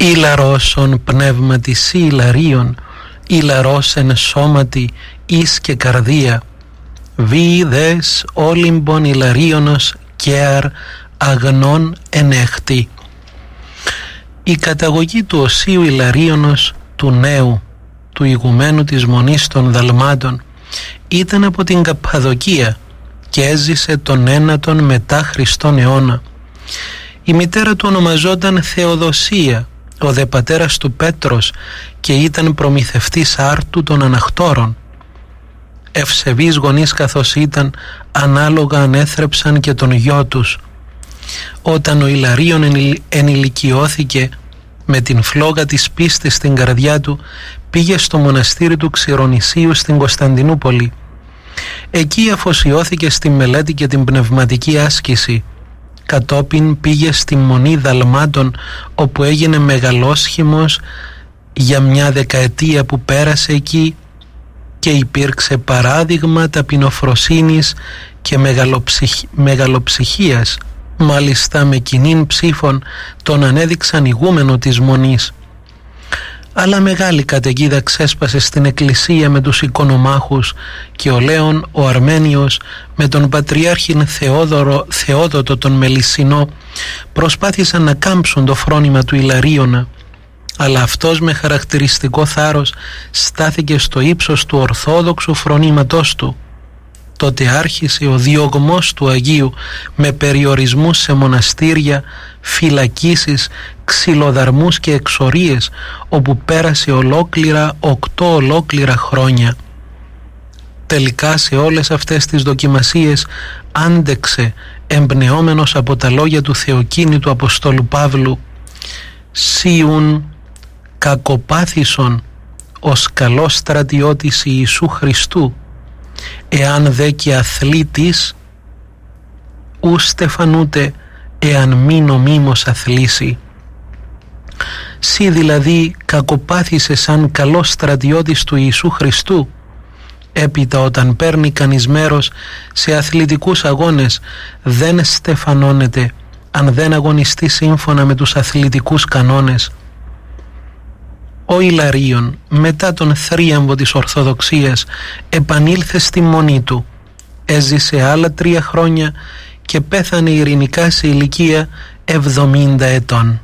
Ήλαρόσον πνεύματι σύ Ιλαρίων, ήλαρος εν σώματι εις και καρδία, βι δες όλυμπον Ιλαρίωνος κέαρ αγνών ενέχτη. Η καταγωγή του Οσίου Ιλαρίωνος, του νέου, του ηγουμένου της Μονής των Δαλμάτων, ήταν από την Καππαδοκία και έζησε τον 9ο μετά Χριστόν αιώνα. Η μητέρα του ονομαζόταν Θεοδοσία, ο δε πατέρας του Πέτρος, και ήταν προμηθευτής άρτου των αναχτώρων. Ευσεβείς γονείς καθώς ήταν, ανάλογα ανέθρεψαν και τον γιο τους. Όταν ο Ιλαρίων ενηλικιώθηκε, με την φλόγα της πίστης στην καρδιά του, πήγε στο μοναστήρι του Ξηρονησίου στην Κωνσταντινούπολη. Εκεί αφοσιώθηκε στη μελέτη και την πνευματική άσκηση. Κατόπιν πήγε στη Μονή Δαλμάτων, όπου έγινε μεγαλόσχημος για μια δεκαετία που πέρασε εκεί και υπήρξε παράδειγμα ταπεινοφροσύνης και μεγαλοψυχίας. Μάλιστα με κοινήν ψήφων τον ανέδειξαν ηγούμενο της Μονής. Αλλά μεγάλη καταιγίδα ξέσπασε στην εκκλησία με τους οικονομάχους και ο Λέων ο Αρμένιος με τον Πατριάρχην Θεόδοτο τον Μελισσινό προσπάθησαν να κάμψουν το φρόνημα του Ιλαρίωνα, αλλά αυτός με χαρακτηριστικό θάρρος στάθηκε στο ύψος του ορθόδοξου φρονήματός του. Τότε άρχισε ο διωγμός του Αγίου με περιορισμούς σε μοναστήρια, φυλακίσεις, ξυλοδαρμούς και εξορίες, όπου πέρασε 8 ολόκληρα χρόνια. Τελικά σε όλες αυτές τις δοκιμασίες άντεξε, εμπνεόμενος από τα λόγια του θεοκίνητου Αποστόλου Παύλου, «Σίουν κακοπάθησον ως καλός στρατιώτης Ιησού Χριστού, εάν δε και αθλήτης, ου στεφανούτε εάν μη νομίμως αθλήσει». Σύ δηλαδή κακοπάθησε σαν καλός στρατιώτης του Ιησού Χριστού. Έπειτα όταν παίρνει κανείς μέρος σε αθλητικούς αγώνες, δεν στεφανώνεται αν δεν αγωνιστεί σύμφωνα με τους αθλητικούς κανόνες. Ο Ιλαρίων μετά τον θρίαμβο της Ορθοδοξίας επανήλθε στη Μονή του. Έζησε άλλα 3 χρόνια και πέθανε ειρηνικά σε ηλικία 70 ετών.